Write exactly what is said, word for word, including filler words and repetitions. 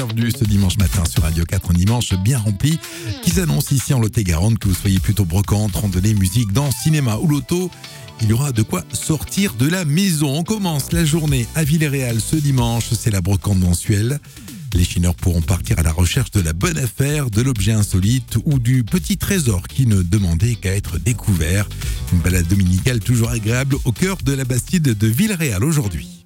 Bienvenue ce dimanche matin sur Radio quatre, un dimanche bien rempli qui s'annonce ici en Lot-et-Garonne, que vous soyez plutôt brocante, randonnée, musique, danse, cinéma ou loto. Il y aura de quoi sortir de la maison. On commence la journée à Villers-Réal ce dimanche, c'est la brocante mensuelle. Les chineurs pourront partir à la recherche de la bonne affaire, de l'objet insolite ou du petit trésor qui ne demandait qu'à être découvert. Une balade dominicale toujours agréable au cœur de la Bastide de Villers-Réal aujourd'hui.